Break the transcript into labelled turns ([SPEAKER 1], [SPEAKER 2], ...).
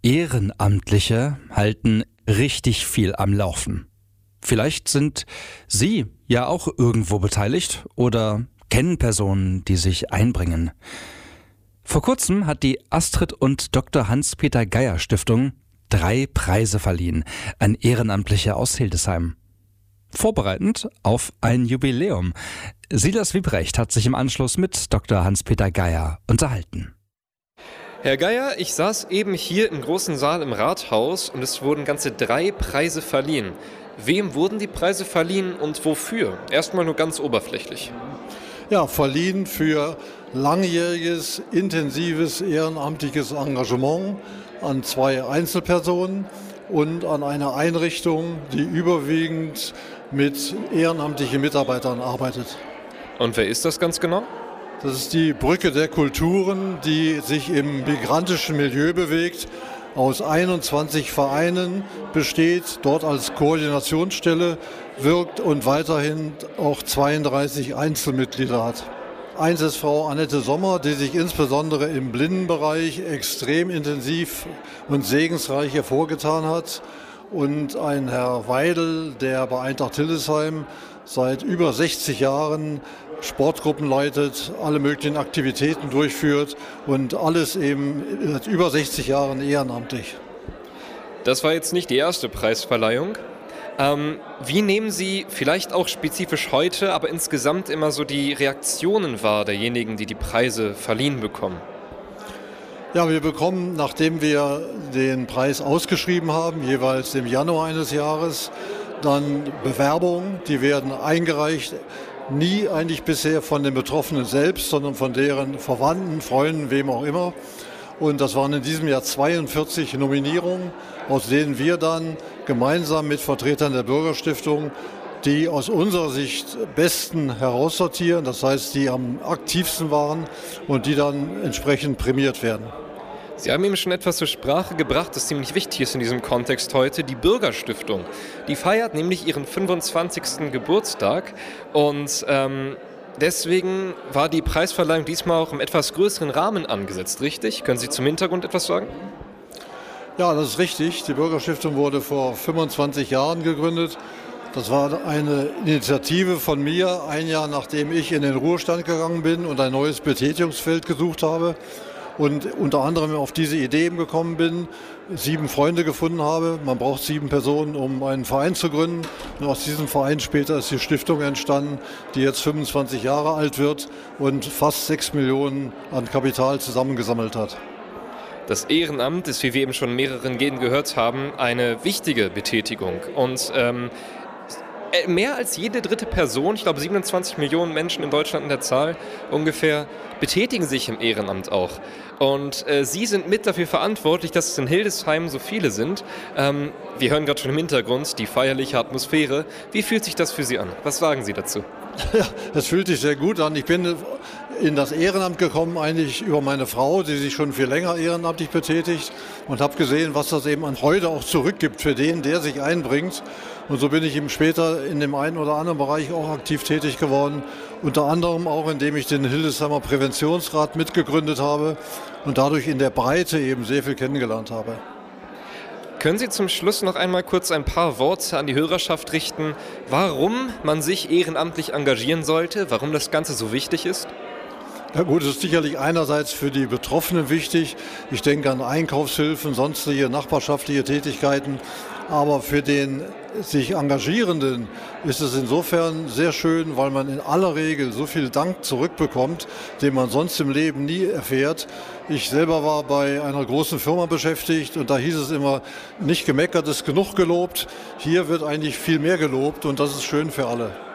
[SPEAKER 1] Ehrenamtliche halten richtig viel am Laufen. Vielleicht sind Sie ja auch irgendwo beteiligt oder kennen Personen, die sich einbringen. Vor kurzem hat die Astrid und Dr. Hans-Peter Geier Stiftung 3 Preise verliehen an Ehrenamtliche aus Hildesheim. Vorbereitend auf ein Jubiläum. Silas Wiebrecht hat sich im Anschluss mit Dr. Hans-Peter Geier unterhalten.
[SPEAKER 2] Herr Geier, ich saß eben hier im großen Saal im Rathaus und es wurden ganze 3 Preise verliehen. Wem wurden die Preise verliehen und wofür? Erstmal nur ganz oberflächlich.
[SPEAKER 3] Ja, verliehen für langjähriges, intensives ehrenamtliches Engagement an 2 Einzelpersonen und an eine Einrichtung, die überwiegend mit ehrenamtlichen Mitarbeitern arbeitet.
[SPEAKER 2] Und wer ist das ganz genau?
[SPEAKER 3] Das ist die Brücke der Kulturen, die sich im migrantischen Milieu bewegt, aus 21 Vereinen besteht, dort als Koordinationsstelle wirkt und weiterhin auch 32 Einzelmitglieder hat. Eins ist Frau Annette Sommer, die sich insbesondere im Blindenbereich extrem intensiv und segensreich hervorgetan hat. Und ein Herr Weidel, der bei Eintracht Hildesheim seit über 60 Jahren Sportgruppen leitet, alle möglichen Aktivitäten durchführt und alles eben seit über 60 Jahren ehrenamtlich.
[SPEAKER 2] Das war jetzt nicht die erste Preisverleihung. Wie nehmen Sie vielleicht auch spezifisch heute, aber insgesamt immer so die Reaktionen wahr derjenigen, die die Preise verliehen bekommen?
[SPEAKER 3] Ja, wir bekommen, nachdem wir den Preis ausgeschrieben haben, jeweils im Januar eines Jahres, dann Bewerbungen, die werden eingereicht. Nie eigentlich bisher von den Betroffenen selbst, sondern von deren Verwandten, Freunden, wem auch immer. Und das waren in diesem Jahr 42 Nominierungen, aus denen wir dann gemeinsam mit Vertretern der Bürgerstiftung die aus unserer Sicht besten heraussortieren, das heißt, die am aktivsten waren und die dann entsprechend prämiert werden.
[SPEAKER 2] Sie haben eben schon etwas zur Sprache gebracht, das ziemlich wichtig ist in diesem Kontext heute, die Bürgerstiftung. Die feiert nämlich ihren 25. Geburtstag und deswegen war die Preisverleihung diesmal auch im etwas größeren Rahmen angesetzt, richtig? Können Sie zum Hintergrund etwas sagen?
[SPEAKER 3] Ja, das ist richtig. Die Bürgerstiftung wurde vor 25 Jahren gegründet. Das war eine Initiative von mir, ein Jahr nachdem ich in den Ruhestand gegangen bin und ein neues Betätigungsfeld gesucht habe. Und unter anderem auf diese Idee gekommen bin, 7 Freunde gefunden habe. Man braucht 7 Personen, um einen Verein zu gründen. Und aus diesem Verein später ist die Stiftung entstanden, die jetzt 25 Jahre alt wird und fast 6 Millionen an Kapital zusammengesammelt hat.
[SPEAKER 2] Das Ehrenamt ist, wie wir eben schon in mehreren Genen gehört haben, eine wichtige Betätigung. Und mehr als jede dritte Person, ich glaube 27 Millionen Menschen in Deutschland in der Zahl ungefähr, betätigen sich im Ehrenamt auch. Und Sie sind mit dafür verantwortlich, dass es in Hildesheim so viele sind. Wir hören gerade schon im Hintergrund die feierliche Atmosphäre. Wie fühlt sich das für Sie an? Was sagen Sie dazu?
[SPEAKER 3] Ja, das fühlt sich sehr gut an. Ich bin in das Ehrenamt gekommen, eigentlich über meine Frau, die sich schon viel länger ehrenamtlich betätigt und habe gesehen, was das eben an heute auch zurückgibt für den, der sich einbringt. Und so bin ich eben später in dem einen oder anderen Bereich auch aktiv tätig geworden. Unter anderem auch, indem ich den Hildesheimer Präventionsrat mitgegründet habe und dadurch in der Breite eben sehr viel kennengelernt habe.
[SPEAKER 2] Können Sie zum Schluss noch einmal kurz ein paar Worte an die Hörerschaft richten, warum man sich ehrenamtlich engagieren sollte, warum das Ganze so wichtig ist?
[SPEAKER 3] Ja gut, es ist sicherlich einerseits für die Betroffenen wichtig. Ich denke an Einkaufshilfen, sonstige nachbarschaftliche Tätigkeiten. Aber für den sich Engagierenden ist es insofern sehr schön, weil man in aller Regel so viel Dank zurückbekommt, den man sonst im Leben nie erfährt. Ich selber war bei einer großen Firma beschäftigt und da hieß es immer, nicht gemeckert ist genug gelobt. Hier wird eigentlich viel mehr gelobt und das ist schön für alle.